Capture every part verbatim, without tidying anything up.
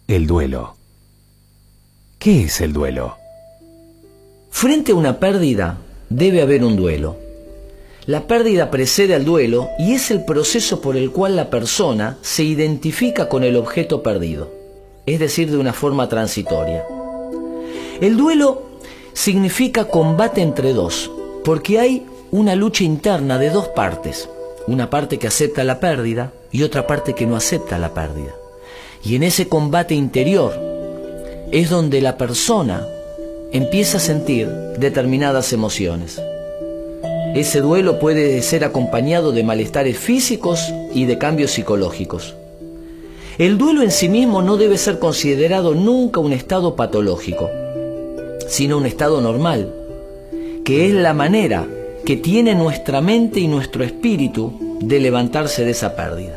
El duelo. ¿Qué es el duelo? Frente a una pérdida, debe haber un duelo. La pérdida precede al duelo y es el proceso por el cual la persona se identifica con el objeto perdido, es decir, de una forma transitoria. El duelo significa combate entre dos, porque hay una lucha interna de dos partes, una parte que acepta la pérdida y otra parte que no acepta la pérdida. Y en ese combate interior es donde la persona empieza a sentir determinadas emociones. Ese duelo puede ser acompañado de malestares físicos y de cambios psicológicos. El duelo en sí mismo no debe ser considerado nunca un estado patológico, sino un estado normal, que es la manera que tiene nuestra mente y nuestro espíritu de levantarse de esa pérdida.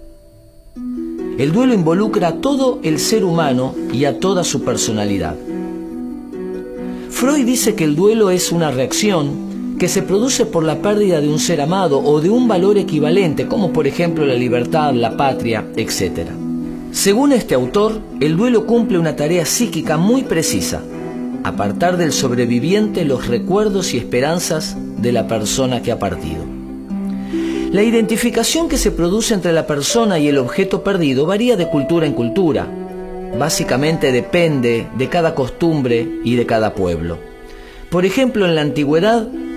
El duelo involucra a todo el ser humano y a toda su personalidad. Freud dice que el duelo es una reacción que se produce por la pérdida de un ser amado o de un valor equivalente, como por ejemplo la libertad, la patria, etcétera. Según este autor, el duelo cumple una tarea psíquica muy precisa: apartar del sobreviviente los recuerdos y esperanzas de la persona que ha partido. La identificación que se produce entre la persona y el objeto perdido varía de cultura en cultura. Básicamente depende de cada costumbre y de cada pueblo. Por ejemplo, en la antigüedad,